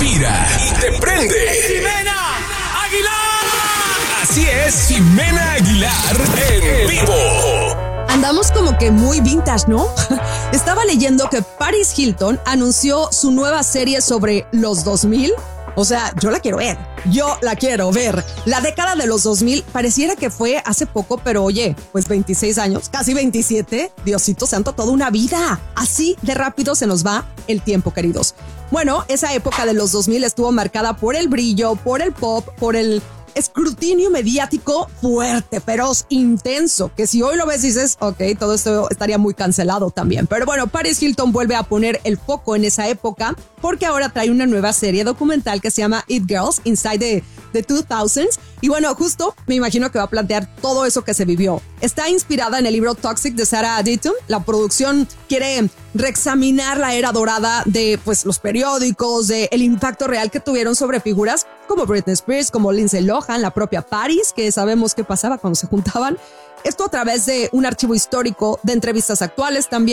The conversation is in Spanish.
inspira y te prende. ¡Ximena Aguilar! Así es, Ximena Aguilar en vivo. Andamos como que muy vintage, ¿no? Estaba leyendo que Paris Hilton anunció su nueva serie sobre los 2000. O sea, yo la quiero ver. Yo la quiero ver. La década de los 2000 pareciera que fue hace poco, pero oye, pues 26 años, casi 27. Diosito santo, toda una vida. Así de rápido se nos va el tiempo, queridos. Bueno, esa época de los 2000 estuvo marcada por el brillo, por el pop, por el escrutinio mediático fuerte, feroz, intenso, que si hoy lo ves dices, ok, todo esto estaría muy cancelado también. Pero bueno, Paris Hilton vuelve a poner el foco en esa época porque ahora trae una nueva serie documental que se llama It Girls Inside the 2000s. Y bueno, justo me imagino que va a plantear todo eso que se vivió. Está inspirada en el libro Toxic de Sarah Dittum. La producción quiere reexaminar la era dorada de pues los periódicos, de el impacto real que tuvieron sobre figuras como Britney Spears, como Lindsay Lohan, la propia Paris, que sabemos qué pasaba cuando se juntaban. Esto a través de un archivo histórico de entrevistas actuales también.